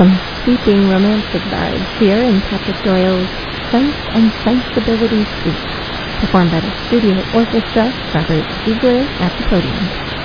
Some sweeping romantic vibes here in Patrick Doyle's Sense and Sensibility Suite, performed by the Studio Orchestra, Robert Ziegler at the podium.